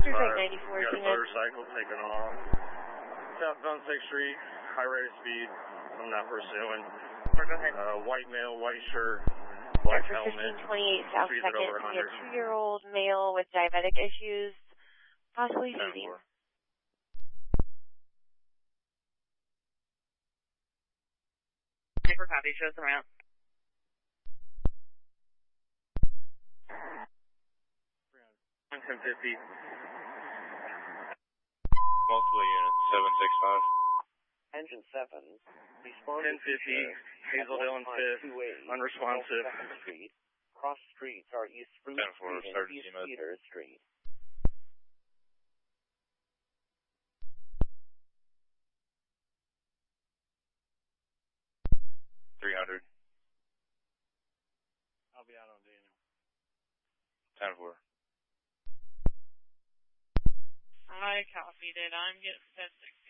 Interstate 94, We got a motorcycle taking off. Southbound 6th Street, high rate of speed. I'm not pursuing. Go ahead. White male, white shirt, black for helmet. 1528 South Speeds 2nd, at over to be a 100. 2-year-old male with diabetic issues, possibly feeding. For copy, show us around. 1050. Multiple units, 765. Engine 7, respond 1050, Hazeldale and 5th, unresponsive. Street. Cross streets are East Spruce 10-4, Street and Sergeant East Seamuth. Cedar Street. I'll be out on Daniel. 10-4. I copied it. I'm getting 1060.